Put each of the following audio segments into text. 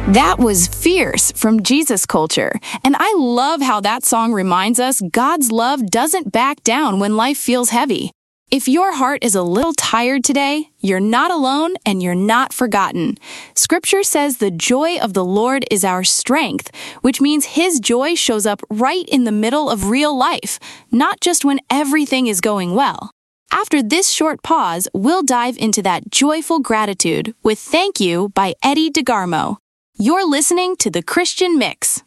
That was Fierce from Jesus Culture, and I love how that song reminds us God's love doesn't back down when life feels heavy. If your heart is a little tired today, you're not alone and you're not forgotten. Scripture says the joy of the Lord is our strength, which means His joy shows up right in the middle of real life, not just when everything is going well. After this short pause, we'll dive into that joyful gratitude with Thank You by Eddie DeGarmo. You're listening to The Christian Mix.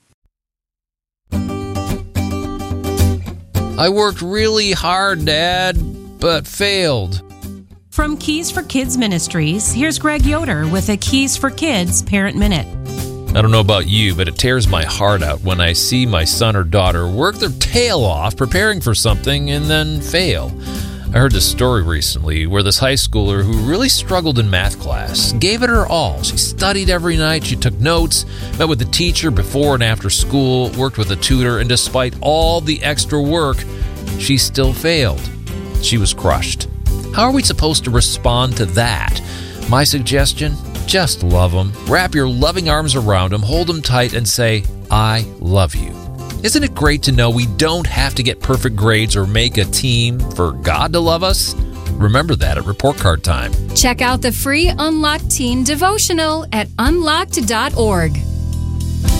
I worked really hard, Dad, but failed. From Keys for Kids Ministries, here's Greg Yoder with a Keys for Kids Parent Minute. I don't know about you, but it tears my heart out when I see my son or daughter work their tail off preparing for something and then fail. I heard this story recently where this high schooler who really struggled in math class gave it her all. She studied every night, she took notes, met with the teacher before and after school, worked with a tutor, and despite all the extra work, she still failed. She was crushed. How are we supposed to respond to that? My suggestion? Just love them. Wrap your loving arms around them, hold them tight, and say, I love you. Isn't it great to know we don't have to get perfect grades or make a team for God to love us? Remember that at report card time. Check out the free Unlocked Teen Devotional at unlocked.org.